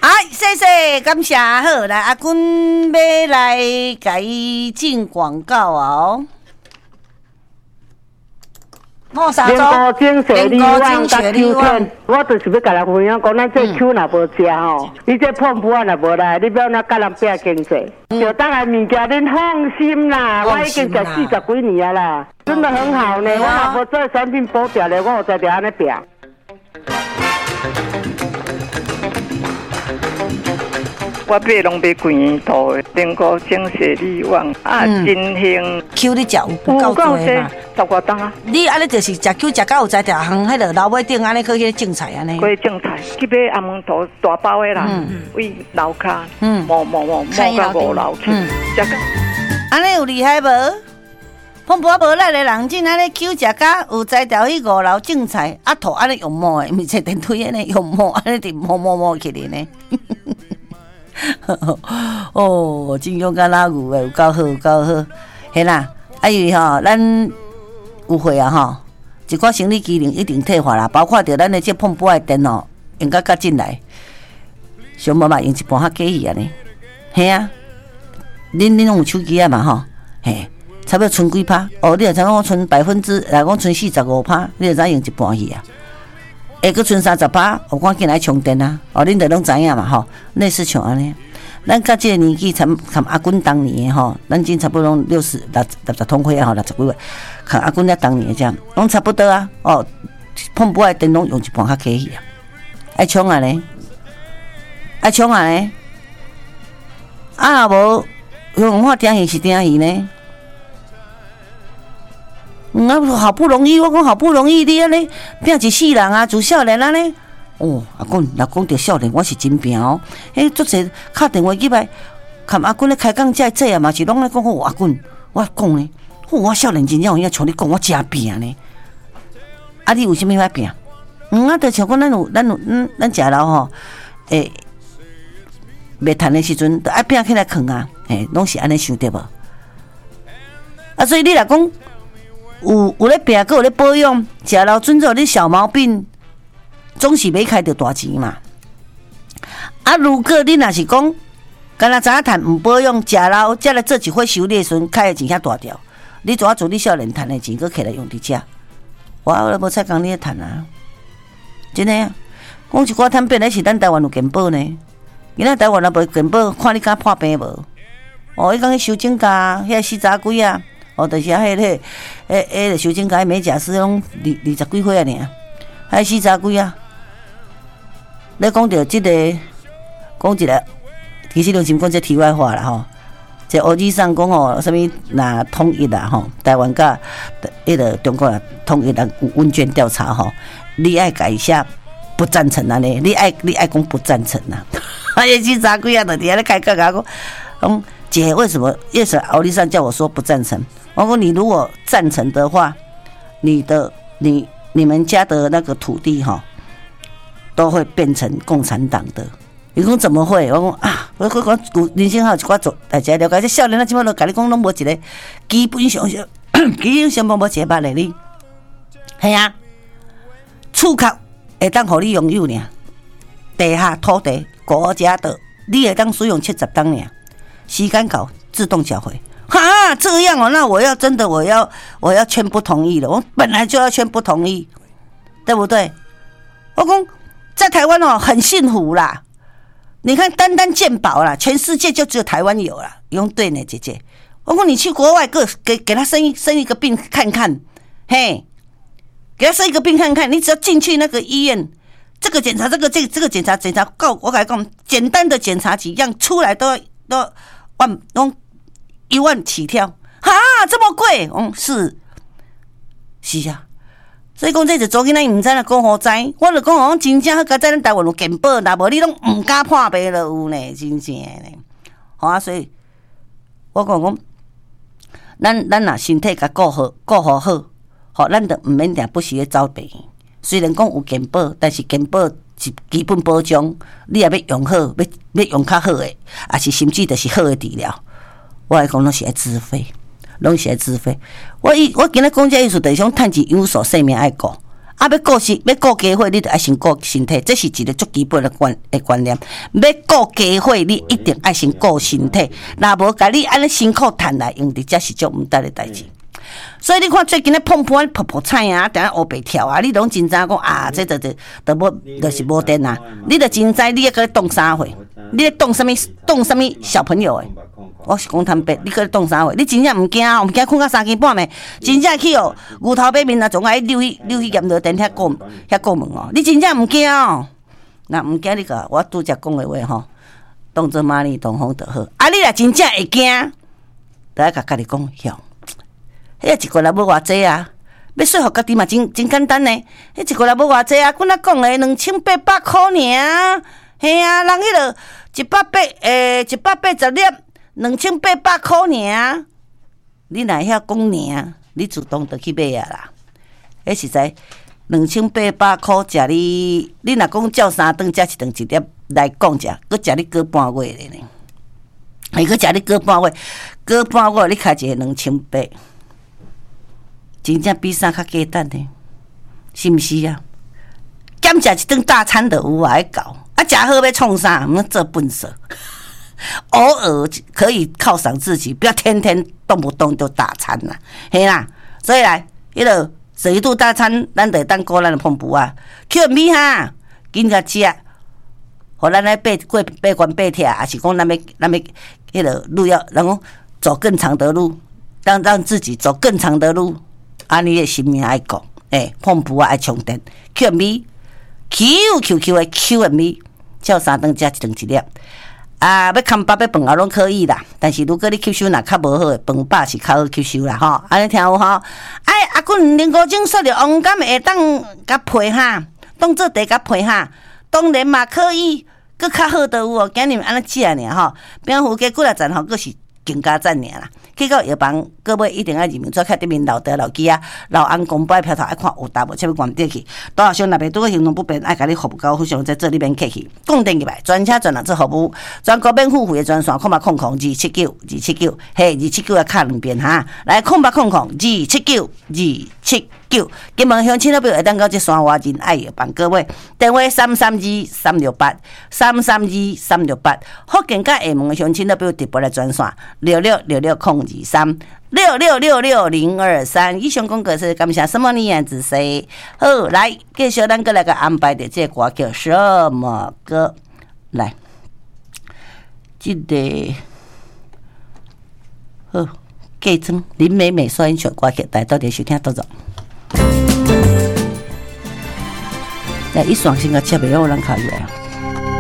谢谢，感谢。好，来阿君要来甲伊进广告哦。 连高精雪梨湾甲秋天，我就是要甲人分享讲，咱这秋若无食吼，你这碰不完也无来，你不要那甲人拼经济。就当然物件恁放心啦，我已经食40几年啦，真的很好呢。我若无做产品保掉咧，我有在安尼拼。我买拢买贵套的，连高精雪梨湾真香。 Q 你食有够多嘛 ？10外档啊！ 你安尼就是食 Q 食到有才条行，迄个老尾顶安尼去迄种菜安尼。 去种菜，去买阿蒙头大包的啦，为楼骹，摸到5楼去，食到。 安尼有厉害无？碰波无力的人，真安尼 Q 食到有才条去5楼种菜，啊土安尼用摸的，毋是电梯安尼用摸，安尼直摸起来呢。哦，真勇敢拉牛的，有够好，有够好。嘿啦，因为吼，咱有会啊吼，一寡生理机能一定退化啦，包括着咱的这碰波的电哦，用甲进来，小妈妈用一半较假去安尼。嘿啊，恁拢有手机啊嘛吼，嘿，差不多剩几趴？哦，你若知影我剩来讲剩45%，你就知用一半去啊。下个剩30%，我赶紧来充电啊！哦，恁都拢知影嘛吼，类似像安尼。咱甲这个年纪，参阿君当年的吼，咱今差不多拢60通岁啊吼，60几岁，看阿君咧当年这样，拢差不多啊。哦，碰不爱电拢用一半较客气啊，爱充啊咧，啊无用我定戏是定戏呢。好不容易，我讲好不容易，你安尼拼一世人啊，自少年安尼。哦，阿君，若讲到少年，我是真拼哦。迄足侪敲电话入来，看阿君咧开讲这啊嘛是拢咧讲好阿君，我讲呢，我少年真正有影像你讲，我真拼呢。啊，你为什么要拼？啊，就像讲咱食老吼，袂趁的时阵，都爱拼起来扛啊，拢是安尼想对无？啊，所以你若讲。有咧拼，佮有咧保养，食老准做你小毛病，总是袂开着大钱嘛。啊，如果你若是讲，干那知影趁毋保养，食老才来做一伙修理时阵，开的钱遐大条，你怎啊做你少年趁的钱，佮起来用伫遮？我都无采讲你咧趁啊，真诶啊！讲一寡坦白咧是咱台湾有健保呢，今仔台湾也无健保，看你敢破病无？哦，伊讲去收整家，遐死杂鬼啊！哦，就是迄收整家美甲师拢20几岁啊尔，还死杂鬼啊！你讲到即个，讲一个，其实拢是讲这题外话啦吼。这欧记上讲吼，什么那统一啦吼，台湾甲迄个中国统一啦有问卷调查吼，你爱改一下不赞成安尼，你爱讲不赞成呐？也死杂鬼啊，就伫遐咧开讲讲。姐，为什么奥利桑叫我说不赞成？我说你如果赞成的话，你们家的那个土地哈，都会变成共产党的。你讲怎么会？我讲啊，我讲人生还有一寡做大家了解，这少年啊，即摆都甲你讲拢无一个基本上无一个捌的你，系啊，厝壳会当互你拥有呢，地下土地国家的，你会当使用70档呢。时间到，自动缴回。哈，这样哦，那我要签不同意了。我本来就要签不同意，对不对？我讲在台湾哦，很幸福啦。你看，单健保啦，全世界就只有台湾有啦。用对呢，姐姐。我讲你去国外，给他生一个病看看，嘿，给他生一个病看看。你只要进去那个医院，这个检查，这个检查，我跟你讲，简单的检查几样出来都1万起跳，哈，这么贵？是啊，所以讲这就做囡仔唔知啦，讲好知，我就讲哦，真正好，在咱台湾有健保，若无你拢唔敢破病了有呢，真正呢。好啊，所以我讲，咱若身体甲顾好，好，咱就唔免定不时咧走病。虽然讲有健保，但是健保是基本保障，你也要用好，要用较好的，也是甚至就是好的治疗。我来讲，拢是爱自费，拢是爱自费。我今仔讲这意思，就是想趁一有所生命爱顾， 啊，要顾家伙，你就爱先顾身体，这是一个最基本的观念。要顾家伙，你一定爱先顾身体，若无甲你安尼辛苦赚来用的，才是足毋值的代志。所以你看最近咧碰破破菜啊，定黑白跳啊，你拢真知讲啊，这就是无电啊。你就真知你咧去动啥货，你咧动什么小朋友诶？我是讲坦白，你去动啥货？你真正毋惊哦？毋惊困到3更半暝？真正去哦，牛头马面啊，总爱溜去盐落电遐过门哦。你真正毋惊哦？那毋惊你个，我拄则讲的话吼，当作马里东风就好。啊，你若真正会惊，就爱甲家己讲向。迄一个月要偌济啊？要说服家己嘛，真简单呢。迄一个月要偌济啊？阮仔讲的2800块尔，嘿啊，人迄落180粒，2800块尔。你若会晓讲尔，你自动就去买啊啦。迄实在2800块食你若讲照3顿食1顿1粒来讲食，搁食你过半月咧呢。伊搁食你过半月你开一个2800。真正比啥较简单呢？是毋是啊？减食一顿大餐就有啊，搞啊，食好要创啥？毋做笨手，偶尔可以犒赏自己，不要天天动不动就大餐啦，嘿啦。所以来，迄落食一顿大餐，咱就当顾咱的澎湖啊，Q&B 哈，紧甲食，互咱来背关背贴，还是讲咱要迄落路要，然后走更长的路，让自己走更长的路。安尼的心命爱讲，澎湖啊爱充电 ，Q&B，QQQ 的 Q&B， 照3顿食1顿1粒。啊，要看饱要饭啊，拢可以啦。但是如果你吸收若较无好的，饭饱是较好吸收啦，吼。安尼听有吼？阿滚零5种说着王甘会当甲配哈，当做茶甲配哈，当然嘛可以，搁较好都有哦。今日安尼食尔吼，蝙蝠鸡几啊赞吼，搁是更加赞尔啦。去到药房，各位一定要认明做开对面老茶老鸡啊，老翁公摆票头爱看有大无，切要关底去。大学生若袂拄个行动不便，爱甲你服务到非常在这里面客气。讲电入来，专车专人做服务，全国免付费的专线，0800-279-279，嘿，279要卡2遍哈。来，0800-279-279。金门乡亲那边会当到这山外人爱药房，各位电话332-368，332-368。福建甲厦门的乡亲那边直播来专线6666-023，以上讲个是感谢什么年子谁？好，来继续咱个来个安排的这歌叫什么歌？来，这个好，继庄林美美所演唱歌曲，大家到底收听多少？来，一双先个接袂了，我人卡入来。